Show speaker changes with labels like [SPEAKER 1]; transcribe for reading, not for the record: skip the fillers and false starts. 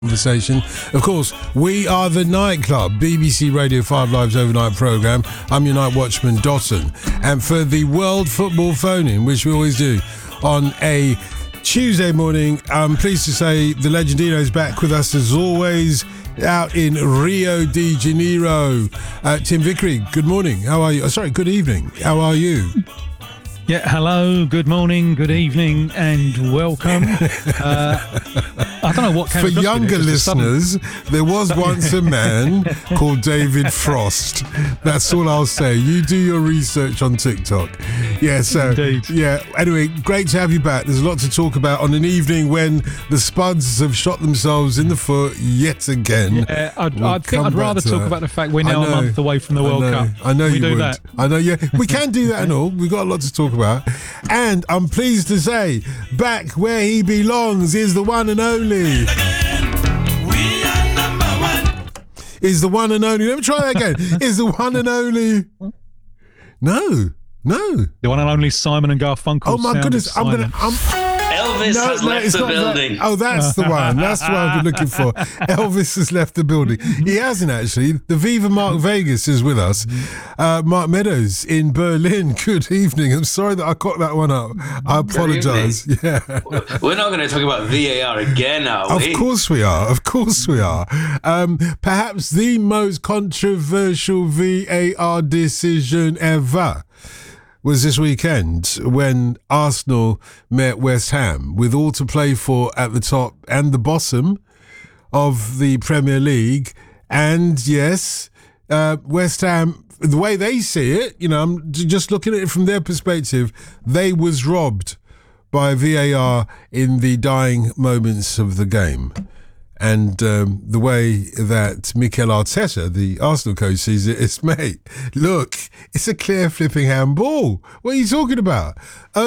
[SPEAKER 1] Conversation. Of course, we are the Nightclub, BBC Radio 5 Live's overnight programme. I'm your night watchman, Dotton. And for the World Football Phone-In, which we always do on a Tuesday morning, I'm pleased to say the Legendino is back with us as always, out in Rio de Janeiro. Tim Vickery, good morning. How are you? Good evening. How are you?
[SPEAKER 2] Yeah, hello, good morning, good evening, and welcome. I don't know what came
[SPEAKER 1] for younger listeners, there was once a man called David Frost. That's all I'll say. You do your research on TikTok. Yeah, so
[SPEAKER 2] Indeed.
[SPEAKER 1] Yeah. Anyway, great to have you back. There's a lot to talk about on an evening when the Spuds have shot themselves in the foot yet again.
[SPEAKER 2] Yeah, I think I'd rather talk about the fact we're now a month away from the World Cup.
[SPEAKER 1] I know
[SPEAKER 2] we
[SPEAKER 1] you
[SPEAKER 2] do
[SPEAKER 1] would.
[SPEAKER 2] that.
[SPEAKER 1] I know. Yeah, we can do that and all. We've got a lot to talk about. And I'm pleased to say, back where he belongs is the one and only. Is the one and only. Let me try that again. Is the one and only. No.
[SPEAKER 2] The one and only Simon and Garfunkel.
[SPEAKER 1] Oh my goodness!
[SPEAKER 3] Elvis has left the building.
[SPEAKER 1] That's the one. That's what I've been looking for. Elvis has left the building. He hasn't actually. The Viva Mark Vegas is with us. Mark Meadows in Berlin. Good evening. I'm sorry that I cocked that one up. I apologise. Yeah.
[SPEAKER 3] We're not going to talk about VAR again, are we?
[SPEAKER 1] Of course we are. Perhaps the most controversial VAR decision ever was this weekend when Arsenal met West Ham with all to play for at the top and the bottom of the Premier League. And yes, West Ham, the way they see it, I'm just looking at it from their perspective, they was robbed by VAR in the dying moments of the game. And the way that Mikel Arteta, the Arsenal coach, sees it is, mate, look, it's a clear flipping handball. What are you talking about?